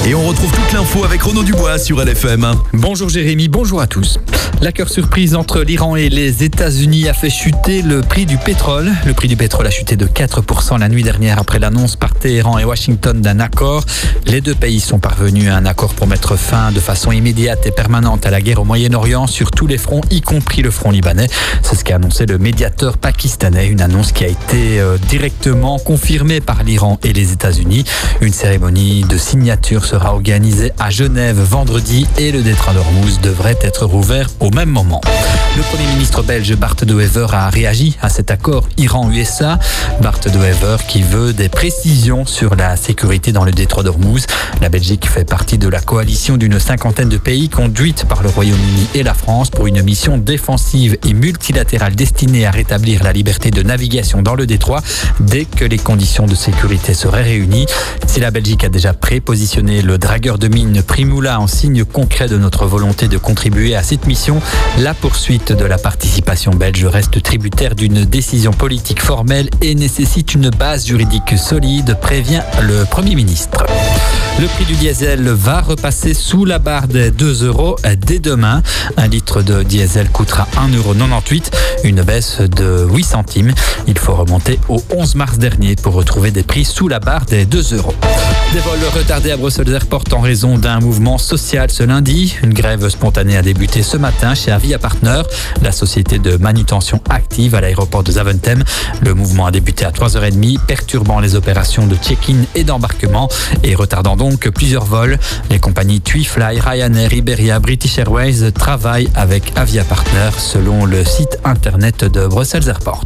Et on retrouve toute l'info avec Renaud Dubois sur LFM. Bonjour Jérémy, bonjour à tous. L'accord surprise entre l'Iran et les États-Unis a fait chuter le prix du pétrole. Le prix du pétrole a chuté de 4% la nuit dernière après l'annonce par Téhéran et Washington d'un accord. Les deux pays sont parvenus à un accord pour mettre fin de façon immédiate et permanente à la guerre au Moyen-Orient sur tous les fronts, y compris le front libanais. C'est ce qu'a annoncé le médiateur pakistanais, une annonce qui a été directement confirmée par l'Iran et les États-Unis. Une cérémonie de signature sera organisée à Genève vendredi et le détroit d'Ormuz devrait être rouvert au même moment. Le Premier ministre belge Bart De Wever a réagi à cet accord Iran-USA. Bart De Wever qui veut des précisions sur la sécurité dans le détroit d'Ormuz. La Belgique fait partie de la coalition d'une cinquantaine de pays conduite par le Royaume-Uni et la France pour une mission défensive et multilatérale destinée à rétablir la liberté de navigation dans le détroit dès que les conditions de sécurité seraient réunies. Si la Belgique a déjà prépositionné le dragueur de mine Primula en signe concret de notre volonté de contribuer à cette mission, la poursuite de la participation belge reste tributaire d'une décision politique formelle et nécessite une base juridique solide, prévient le Premier ministre. Le prix du diesel va repasser sous la barre des 2 € dès demain. Un litre de diesel coûtera 1,98 €, une baisse de 8 centimes. Il faut remonter au 11 mars dernier pour retrouver des prix sous la barre des 2 €. Des vols retardés à Brussels Airport en raison d'un mouvement social ce lundi. Une grève spontanée a débuté ce matin chez Avia Partners, la société de manutention active à l'aéroport de Zaventem. Le mouvement a débuté à 3h30, perturbant les opérations de check-in et d'embarquement et retardant donc plusieurs vols. Les compagnies TuiFly, Ryanair, Iberia, British Airways travaillent avec Avia Partners selon le site internet de Brussels Airport.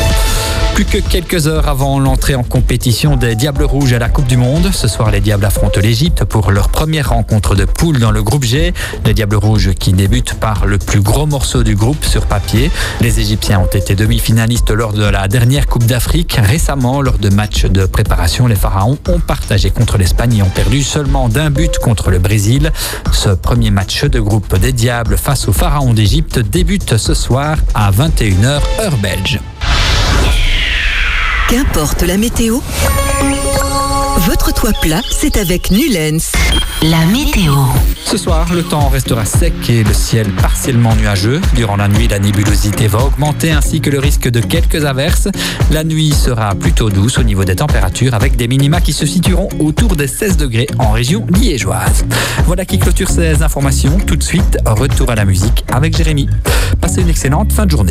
Plus que quelques heures avant l'entrée en compétition des Diables Rouges à la Coupe du Monde. Ce soir, les Diables affrontent l'Égypte pour leur première rencontre de poule dans le groupe G. Les Diables Rouges qui débutent par le plus gros morceau du groupe sur papier. Les Égyptiens ont été demi-finalistes lors de la dernière Coupe d'Afrique. Récemment, lors de matchs de préparation, les Pharaons ont partagé contre l'Espagne et ont perdu seulement d'un but contre le Brésil. Ce premier match de groupe des Diables face aux Pharaons d'Égypte débute ce soir à 21h heure belge. Qu'importe la météo, votre toit plat, c'est avec Nulens. La météo. Ce soir, le temps restera sec et le ciel partiellement nuageux. Durant la nuit, la nébulosité va augmenter ainsi que le risque de quelques averses. La nuit sera plutôt douce au niveau des températures avec des minima qui se situeront autour des 16 degrés en région liégeoise. Voilà qui clôture ces informations. Tout de suite, retour à la musique avec Jérémy. Passez une excellente fin de journée.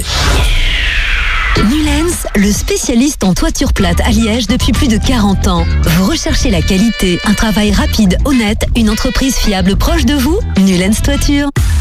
Nulens, le spécialiste en toiture plate à Liège depuis plus de 40 ans. Vous recherchez la qualité, un travail rapide, honnête, une entreprise fiable proche de vous ? Nulens Toiture.